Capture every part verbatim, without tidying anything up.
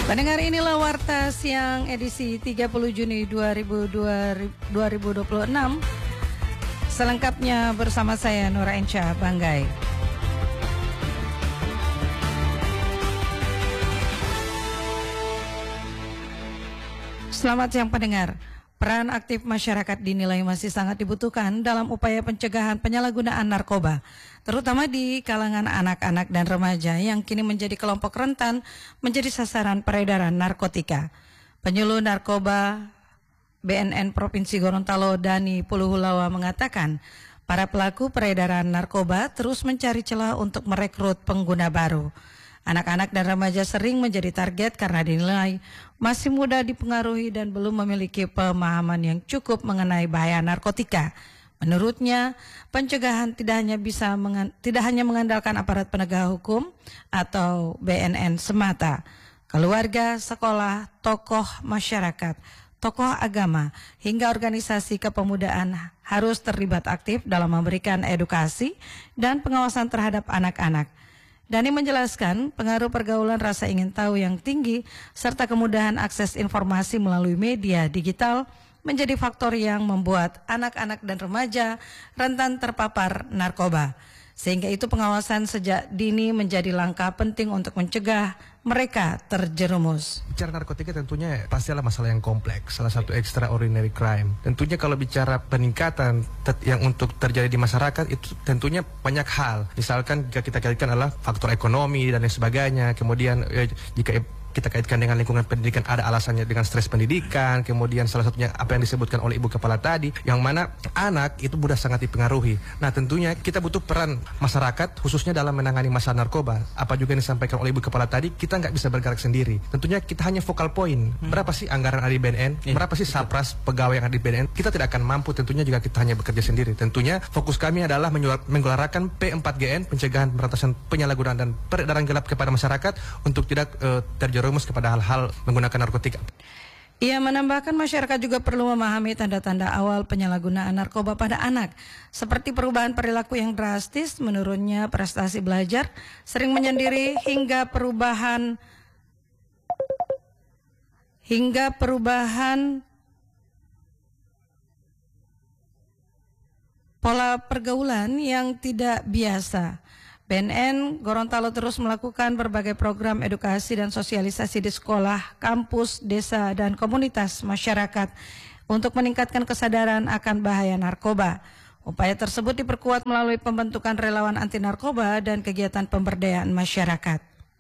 Pendengar, inilah Warta Siang edisi tiga puluh Juni dua ribu dua puluh enam. Selengkapnya bersama saya Nora Enca Banggai. Selamat siang pendengar. Peran aktif masyarakat dinilai masih sangat dibutuhkan dalam upaya pencegahan penyalahgunaan narkoba, terutama di kalangan anak-anak dan remaja yang kini menjadi kelompok rentan menjadi sasaran peredaran narkotika. Penyuluh narkoba B N N Provinsi Gorontalo Dani Puluhulawa mengatakan, para pelaku peredaran narkoba terus mencari celah untuk merekrut pengguna baru. Anak-anak dan remaja sering menjadi target karena dinilai masih mudah dipengaruhi dan belum memiliki pemahaman yang cukup mengenai bahaya narkotika. Menurutnya, pencegahan tidak hanya bisa mengan, tidak hanya mengandalkan aparat penegak hukum atau B N N semata. Keluarga, sekolah, tokoh masyarakat, tokoh agama, hingga organisasi kepemudaan harus terlibat aktif dalam memberikan edukasi dan pengawasan terhadap anak-anak. Dani menjelaskan pengaruh pergaulan rasa ingin tahu yang tinggi serta kemudahan akses informasi melalui media digital menjadi faktor yang membuat anak-anak dan remaja rentan terpapar narkoba. Sehingga itu pengawasan sejak dini menjadi langkah penting untuk mencegah mereka terjerumus. Bicara narkotika tentunya pastilah masalah yang kompleks, salah satu extraordinary crime. Tentunya kalau bicara peningkatan yang untuk terjadi di masyarakat itu tentunya banyak hal. Misalkan jika kita kaitkan adalah faktor ekonomi dan lain sebagainya. Kemudian eh, jika kita kaitkan dengan lingkungan pendidikan, ada alasannya dengan stres pendidikan, kemudian salah satunya apa yang disebutkan oleh Ibu Kepala tadi, yang mana anak itu mudah sangat dipengaruhi. Nah tentunya kita butuh peran masyarakat khususnya dalam menangani masalah narkoba. Apa juga yang disampaikan oleh Ibu Kepala tadi, kita nggak bisa bergerak sendiri. Tentunya kita hanya focal point. Berapa sih anggaran ada di B N N? Berapa sih sapras pegawai yang ada di B N N? Kita tidak akan mampu tentunya jika kita hanya bekerja sendiri. Tentunya fokus kami adalah menggelarakan P empat G N, pencegahan pemberantasan penyalahgunaan dan peredaran gelap kepada masyarakat untuk tidak uh, terjerumus rumus kepada hal-hal menggunakan narkotika. Ia menambahkan masyarakat juga perlu memahami tanda-tanda awal penyalahgunaan narkoba pada anak, seperti perubahan perilaku yang drastis, menurunnya prestasi belajar, sering menyendiri, hingga perubahan hingga perubahan pola pergaulan yang tidak biasa. B N N Gorontalo terus melakukan berbagai program edukasi dan sosialisasi di sekolah, kampus, desa, dan komunitas masyarakat untuk meningkatkan kesadaran akan bahaya narkoba. Upaya tersebut diperkuat melalui pembentukan relawan anti narkoba dan kegiatan pemberdayaan masyarakat.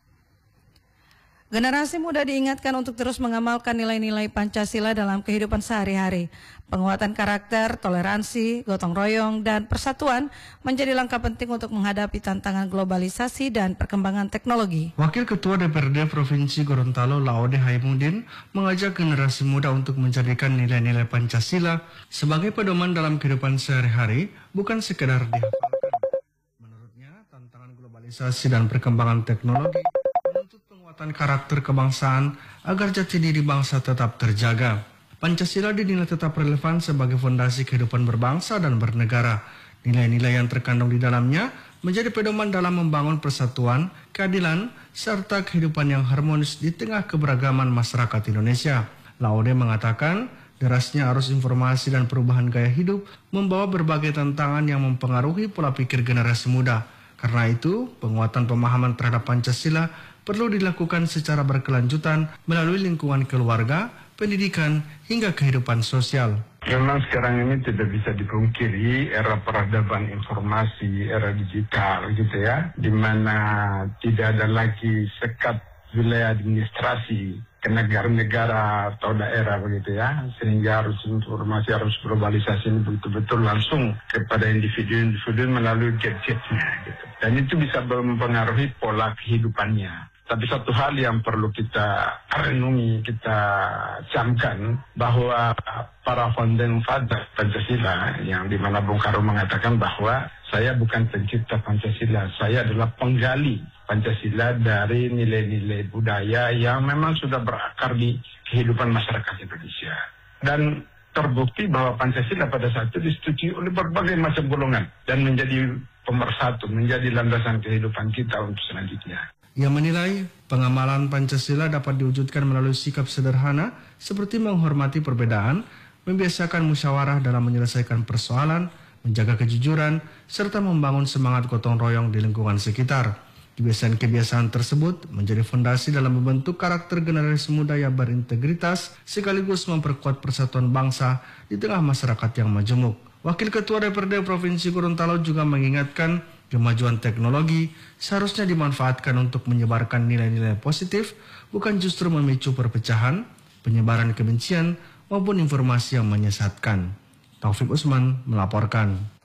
Generasi muda diingatkan untuk terus mengamalkan nilai-nilai Pancasila dalam kehidupan sehari-hari. Penguatan karakter, toleransi, gotong royong, dan persatuan menjadi langkah penting untuk menghadapi tantangan globalisasi dan perkembangan teknologi. Wakil Ketua D P R D Provinsi Gorontalo Laude Haimudin mengajak generasi muda untuk menjadikan nilai-nilai Pancasila sebagai pedoman dalam kehidupan sehari-hari, bukan sekedar dihafalkan. Menurutnya, tantangan globalisasi dan perkembangan teknologi menuntut penguatan karakter kebangsaan agar jati diri bangsa tetap terjaga. Pancasila dinilai tetap relevan sebagai fondasi kehidupan berbangsa dan bernegara. Nilai-nilai yang terkandung di dalamnya menjadi pedoman dalam membangun persatuan, keadilan, serta kehidupan yang harmonis di tengah keberagaman masyarakat Indonesia. Laude mengatakan, derasnya arus informasi dan perubahan gaya hidup membawa berbagai tantangan yang mempengaruhi pola pikir generasi muda. Karena itu, penguatan pemahaman terhadap Pancasila perlu dilakukan secara berkelanjutan melalui lingkungan keluarga, pendidikan, hingga kehidupan sosial. Memang sekarang ini tidak bisa dipungkiri era peradaban informasi, era digital gitu ya, di mana tidak ada lagi sekat wilayah administrasi ke negara-negara atau daerah begitu ya, sehingga harus informasi harus globalisasi ini betul-betul langsung kepada individu-individu melalui gadgetnya gitu. Dan itu bisa mempengaruhi pola kehidupannya. Tapi satu hal yang perlu kita renungi, kita camkan, bahwa para founding father Pancasila, yang dimana Bung Karno mengatakan bahwa saya bukan pencipta Pancasila, saya adalah penggali Pancasila dari nilai-nilai budaya yang memang sudah berakar di kehidupan masyarakat Indonesia. Dan terbukti bahwa Pancasila pada saat itu disetujui oleh berbagai macam golongan dan menjadi pemersatu, menjadi landasan kehidupan kita untuk selanjutnya. Ia menilai pengamalan Pancasila dapat diwujudkan melalui sikap sederhana seperti menghormati perbedaan, membiasakan musyawarah dalam menyelesaikan persoalan, menjaga kejujuran, serta membangun semangat gotong royong di lingkungan sekitar. Kebiasaan-kebiasaan tersebut menjadi fondasi dalam membentuk karakter generasi muda yang berintegritas sekaligus memperkuat persatuan bangsa di tengah masyarakat yang majemuk. Wakil Ketua D P R D Provinsi Gorontalo juga mengingatkan kemajuan teknologi seharusnya dimanfaatkan untuk menyebarkan nilai-nilai positif, bukan justru memicu perpecahan, penyebaran kebencian, maupun informasi yang menyesatkan. Taufik Usman melaporkan.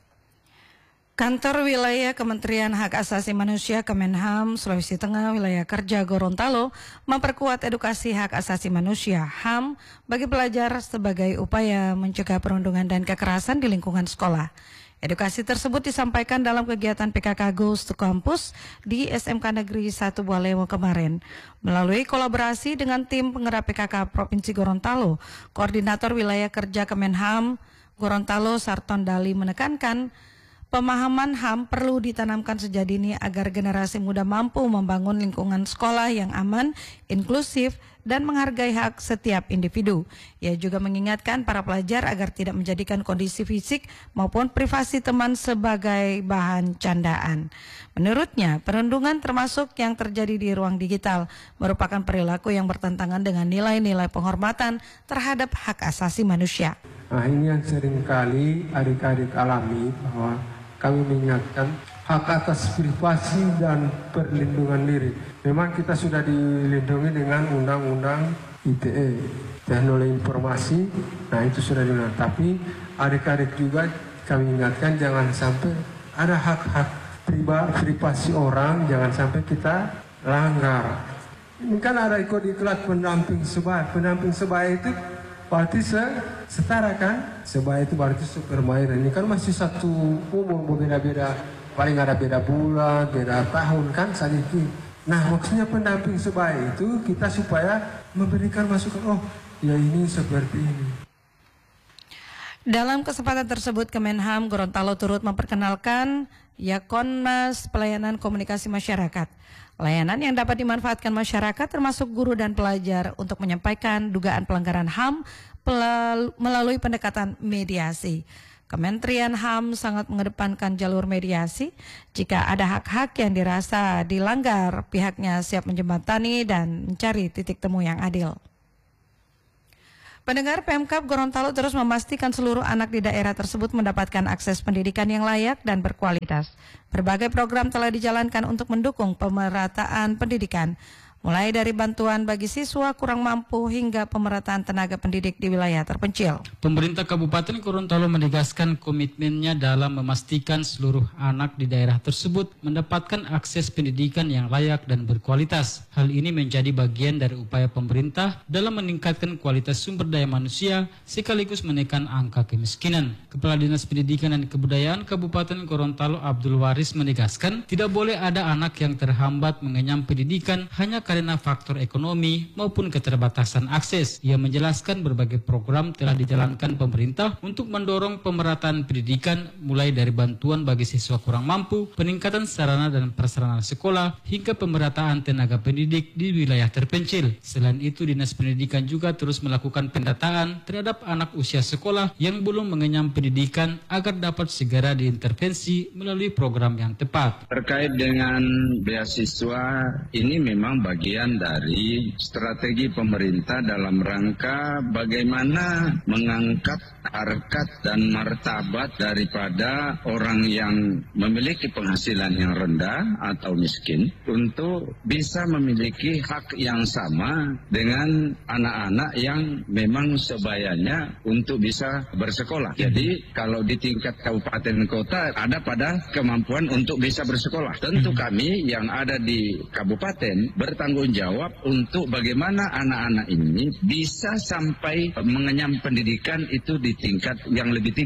Kantor Wilayah Kementerian Hak Asasi Manusia Kemenham Sulawesi Tengah Wilayah Kerja Gorontalo memperkuat edukasi hak asasi manusia H A M bagi pelajar sebagai upaya mencegah perundungan dan kekerasan di lingkungan sekolah. Edukasi tersebut disampaikan dalam kegiatan P K K Goes to Campus di S M K Negeri satu Bualewo kemarin. Melalui kolaborasi dengan tim penggerak P K K Provinsi Gorontalo, Koordinator Wilayah Kerja Kemenham Gorontalo Sarton Dali menekankan pemahaman H A M perlu ditanamkan sejak dini agar generasi muda mampu membangun lingkungan sekolah yang aman, inklusif, dan menghargai hak setiap individu. Ia juga mengingatkan para pelajar agar tidak menjadikan kondisi fisik maupun privasi teman sebagai bahan candaan. Menurutnya, perundungan termasuk yang terjadi di ruang digital merupakan perilaku yang bertentangan dengan nilai-nilai penghormatan terhadap hak asasi manusia. Nah, ini yang seringkali adik-adik alami, bahwa kami mengingatkan hak atas privasi dan perlindungan diri. Memang kita sudah dilindungi dengan Undang-Undang I T E, Teknologi Informasi, nah itu sudah dilindungi. Tapi adik-adik juga kami ingatkan jangan sampai ada hak-hak privasi orang, jangan sampai kita langgar. Ini kan ada ikut-ikut pendamping sebaya. Pendamping sebaya itu berarti setara kan? Sebaya itu berarti bermain. Ini kan masih satu umur, berbeda-beda. Paling ada beda bulan, beda tahun kan sedikit. Nah, maksudnya pendamping sebaya itu kita supaya memberikan masukan, oh ya ini seperti ini. Dalam kesempatan tersebut, Kemenham Gorontalo turut memperkenalkan Yakonmas Pelayanan Komunikasi Masyarakat. Layanan yang dapat dimanfaatkan masyarakat termasuk guru dan pelajar untuk menyampaikan dugaan pelanggaran H A M melalui pendekatan mediasi. Kementerian H A M sangat mengedepankan jalur mediasi. Jika ada hak-hak yang dirasa dilanggar, pihaknya siap menjembatani dan mencari titik temu yang adil. Pendengar, Pemkab Gorontalo terus memastikan seluruh anak di daerah tersebut mendapatkan akses pendidikan yang layak dan berkualitas. Berbagai program telah dijalankan untuk mendukung pemerataan pendidikan, mulai dari bantuan bagi siswa kurang mampu hingga pemerataan tenaga pendidik di wilayah terpencil. Pemerintah Kabupaten Gorontalo menegaskan komitmennya dalam memastikan seluruh anak di daerah tersebut mendapatkan akses pendidikan yang layak dan berkualitas. Hal ini menjadi bagian dari upaya pemerintah dalam meningkatkan kualitas sumber daya manusia sekaligus menekan angka kemiskinan. Kepala Dinas Pendidikan dan Kebudayaan Kabupaten Gorontalo Abdul Waris menegaskan tidak boleh ada anak yang terhambat mengenyam pendidikan hanya karena faktor ekonomi maupun keterbatasan akses. Ia menjelaskan berbagai program telah dijalankan pemerintah untuk mendorong pemerataan pendidikan mulai dari bantuan bagi siswa kurang mampu, peningkatan sarana dan prasarana sekolah, hingga pemerataan tenaga pendidik di wilayah terpencil. Selain itu, Dinas Pendidikan juga terus melakukan pendataan terhadap anak usia sekolah yang belum mengenyam pendidikan agar dapat segera diintervensi melalui program yang tepat. Terkait dengan beasiswa, ini memang bagi bagian dari strategi pemerintah dalam rangka bagaimana mengangkat harkat dan martabat daripada orang yang memiliki penghasilan yang rendah atau miskin untuk bisa memiliki hak yang sama dengan anak-anak yang memang sebayanya untuk bisa bersekolah. Jadi kalau di tingkat kabupaten kota ada pada kemampuan untuk bisa bersekolah. Tentu kami yang ada di kabupaten bertanggung tanggung jawab untuk bagaimana anak-anak ini bisa sampai mengenyam pendidikan itu di tingkat yang lebih tinggi.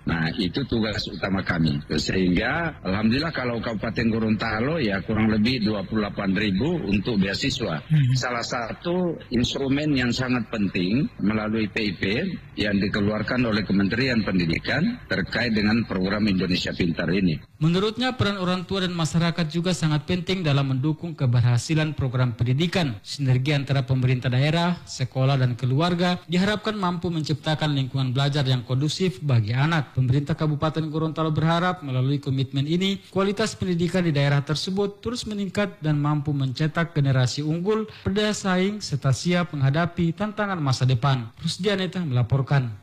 Nah, itu tugas utama kami. Sehingga Alhamdulillah kalau Kabupaten Gorontalo ya kurang lebih dua puluh delapan ribu untuk beasiswa. Hmm. Salah satu instrumen yang sangat penting melalui P I P yang dikeluarkan oleh Kementerian Pendidikan terkait dengan program Indonesia Pintar ini. Menurutnya peran orang tua dan masyarakat juga sangat penting dalam mendukung keberhasilan program pendidikan. Sinergi antara pemerintah daerah, sekolah, dan keluarga diharapkan mampu menciptakan lingkungan belajar yang kondusif bagi anak. Pemerintah Kabupaten Gorontalo berharap melalui komitmen ini, kualitas pendidikan di daerah tersebut terus meningkat dan mampu mencetak generasi unggul, berdaya saing, serta siap menghadapi tantangan masa depan. Rusdianeta melaporkan.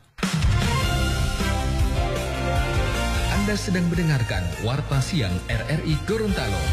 Anda sedang mendengarkan Warta Siang R R I Gorontalo.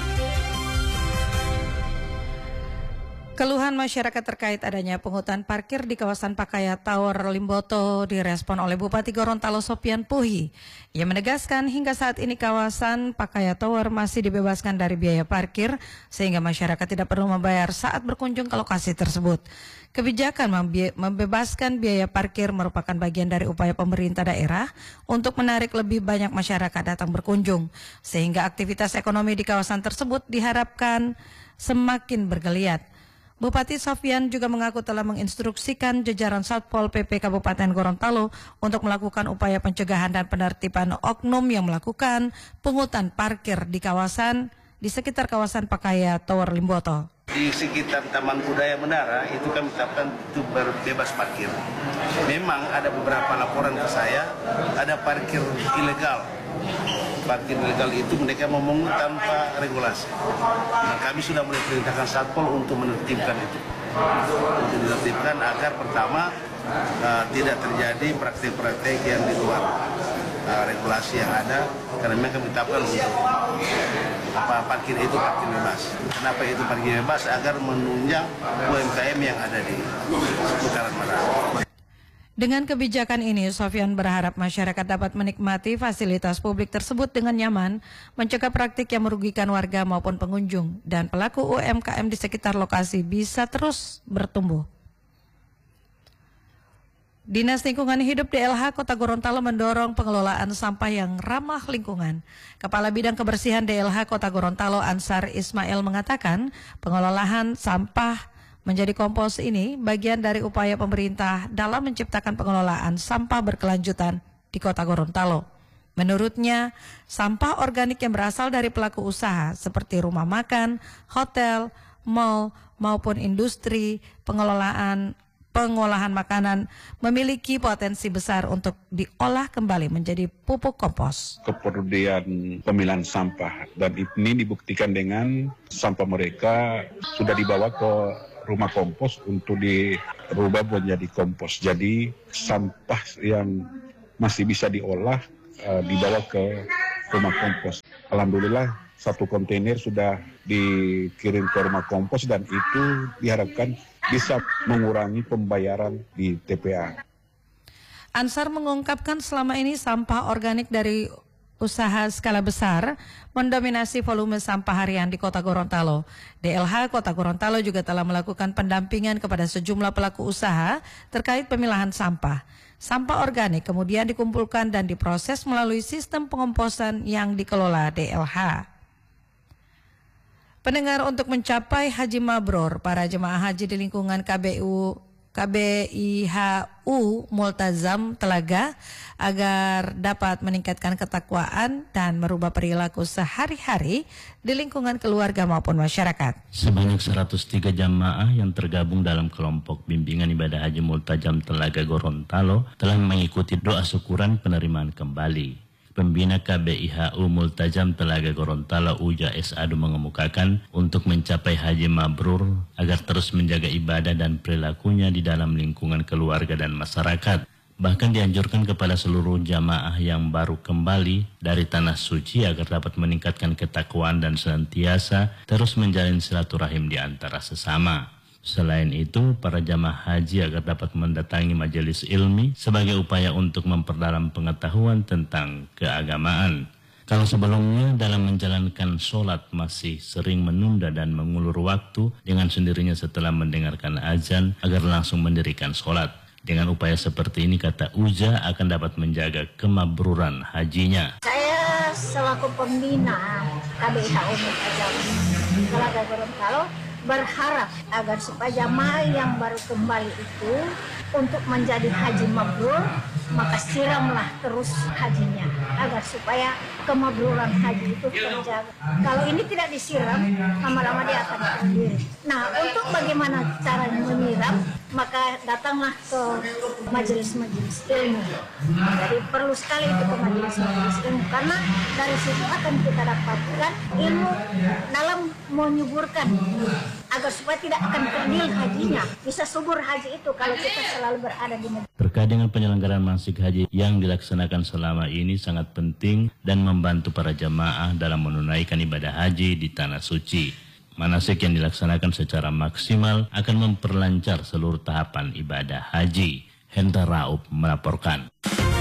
Keluhan masyarakat terkait adanya pungutan parkir di kawasan Pakaya Tower Limboto direspon oleh Bupati Gorontalo Sopian Puhi. Ia menegaskan hingga saat ini kawasan Pakaya Tower masih dibebaskan dari biaya parkir sehingga masyarakat tidak perlu membayar saat berkunjung ke lokasi tersebut. Kebijakan membebaskan biaya parkir merupakan bagian dari upaya pemerintah daerah untuk menarik lebih banyak masyarakat datang berkunjung sehingga aktivitas ekonomi di kawasan tersebut diharapkan semakin bergeliat. Bupati Sofian juga mengaku telah menginstruksikan jajaran Satpol P P Kabupaten Gorontalo untuk melakukan upaya pencegahan dan penertiban oknum yang melakukan pungutan parkir di kawasan di sekitar kawasan Pakaya Tower Limboto. Di sekitar Taman Budaya Menara itu kami tetapkan itu berbebas parkir. Memang ada beberapa laporan ke saya ada parkir ilegal. Parkir ilegal itu mereka memungut tanpa regulasi. Nah, kami sudah mulai perintahkan Satpol untuk menertibkan itu. Untuk menertibkan agar pertama uh, tidak terjadi praktik-praktik yang di luar uh, regulasi yang ada. Karena memang kami tetapkan untuk apa parkir itu parkir bebas. Kenapa itu parkir bebas? Agar menunjang U M K M yang ada di seputaran Menara. Dengan kebijakan ini, Sofian berharap masyarakat dapat menikmati fasilitas publik tersebut dengan nyaman, mencegah praktik yang merugikan warga maupun pengunjung, dan pelaku U M K M di sekitar lokasi bisa terus bertumbuh. Dinas Lingkungan Hidup D L H Kota Gorontalo mendorong pengelolaan sampah yang ramah lingkungan. Kepala Bidang Kebersihan D L H Kota Gorontalo Ansar Ismail mengatakan pengelolaan sampah menjadi kompos ini bagian dari upaya pemerintah dalam menciptakan pengelolaan sampah berkelanjutan di Kota Gorontalo. Menurutnya, sampah organik yang berasal dari pelaku usaha seperti rumah makan, hotel, mal, maupun industri pengelolaan pengolahan makanan memiliki potensi besar untuk diolah kembali menjadi pupuk kompos. Kepedulian pemilahan sampah dan ini dibuktikan dengan sampah mereka sudah dibawa ke rumah kompos untuk dirubah menjadi kompos. Jadi sampah yang masih bisa diolah uh, dibawa ke rumah kompos. Alhamdulillah satu kontainer sudah dikirim ke rumah kompos dan itu diharapkan bisa mengurangi pembayaran di T P A. Ansar mengungkapkan selama ini sampah organik dari usaha skala besar mendominasi volume sampah harian di Kota Gorontalo. D L H Kota Gorontalo juga telah melakukan pendampingan kepada sejumlah pelaku usaha terkait pemilahan sampah. Sampah organik kemudian dikumpulkan dan diproses melalui sistem pengomposan yang dikelola D L H. Pendengar, untuk mencapai haji mabrur, para jemaah haji di lingkungan K B U K B I H U Multazam Telaga agar dapat meningkatkan ketakwaan dan merubah perilaku sehari-hari di lingkungan keluarga maupun masyarakat. Sebanyak seratus tiga jamaah yang tergabung dalam kelompok bimbingan ibadah haji Multazam Telaga Gorontalo telah mengikuti doa syukuran penerimaan kembali. Pembina K B I H U Multazam Telaga Gorontalo Uja S. Adu mengemukakan untuk mencapai haji mabrur agar terus menjaga ibadah dan perilakunya di dalam lingkungan keluarga dan masyarakat. Bahkan dianjurkan kepada seluruh jamaah yang baru kembali dari tanah suci agar dapat meningkatkan ketakwaan dan senantiasa terus menjalin silaturahim di antara sesama. Selain itu, para jamaah haji agar dapat mendatangi majelis ilmi sebagai upaya untuk memperdalam pengetahuan tentang keagamaan. Kalau sebelumnya dalam menjalankan sholat masih sering menunda dan mengulur waktu dengan sendirinya setelah mendengarkan azan agar langsung mendirikan sholat. Dengan upaya seperti ini, kata Uja, akan dapat menjaga kemabruran hajinya. Saya selaku pembina K B I H U Telaga Gorontalo berharap agar supaya jamaah yang baru kembali itu untuk menjadi haji mabrur, maka siramlah terus hajinya agar supaya kemabruran haji itu terjaga. Kalau ini tidak disiram, lama-lama dia akan berdiri. Nah, untuk bagaimana cara menyiram, maka datanglah ke majelis-majelis ilmu. Jadi perlu sekali itu ke majelis-majelis ilmu, karena dari situ akan kita dapatkan ilmu dalam menyuburkan agar supaya tidak akan kerdil hajinya. Bisa subur haji itu kalau kita selalu berada di negeri. Terkait dengan penyelenggaraan manasik haji yang dilaksanakan selama ini sangat penting dan membantu para jamaah dalam menunaikan ibadah haji di Tanah Suci. Manasik yang dilaksanakan secara maksimal akan memperlancar seluruh tahapan ibadah haji. Hendra Raup melaporkan.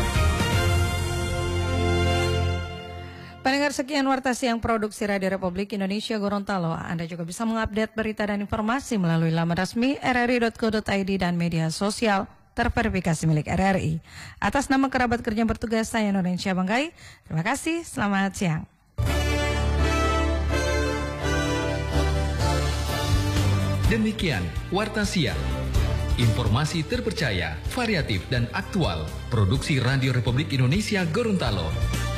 Pendengar, sekian Warta Siang Produksi Radio Republik Indonesia Gorontalo. Anda juga bisa mengupdate berita dan informasi melalui laman resmi r r i dot co dot i d dan media sosial terverifikasi milik R R I. Atas nama kerabat kerja bertugas, saya Nurin Syabanggai. Terima kasih, selamat siang. Demikian Warta Siang. Informasi terpercaya, variatif dan aktual. Produksi Radio Republik Indonesia Gorontalo.